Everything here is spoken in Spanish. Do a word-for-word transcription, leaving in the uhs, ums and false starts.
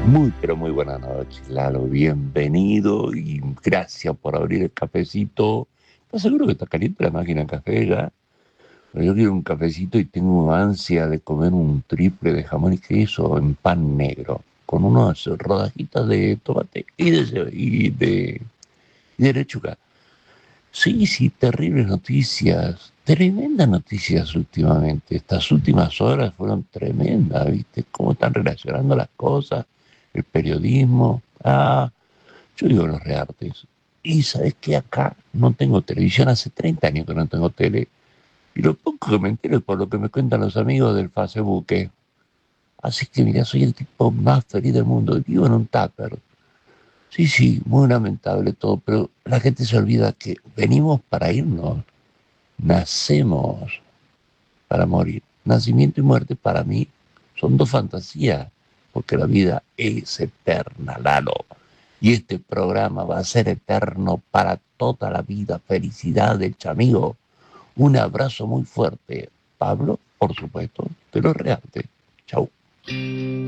Muy, pero muy buenas noches, Lalo. Bienvenido y gracias por abrir el cafecito. ¿Estás seguro que está caliente la máquina de café ya? Pero yo quiero un cafecito y tengo ansia de comer un triple de jamón y queso en pan negro, con unas rodajitas de tomate y de, ce- y de, y de lechuga. Sí, sí, terribles noticias, tremendas noticias últimamente. Estas últimas horas fueron tremendas, ¿viste? Cómo están relacionando las cosas, el periodismo. Ah, yo digo los reartes. Y sabes que acá no tengo televisión, hace treinta años que no tengo tele. Y lo poco que me entero es por lo que me cuentan los amigos del Facebook. ¿eh? Así que mira, soy el tipo más feliz del mundo. Vivo en un tupper. Sí, sí, muy lamentable todo, pero la gente se olvida que venimos para irnos. Nacemos para morir. Nacimiento y muerte para mí son dos fantasías, porque la vida es eterna, Lalo. Y este programa va a ser eterno para toda la vida. Felicidades, amigo. Un abrazo muy fuerte. Pablo, por supuesto, te lo rearte. Chau.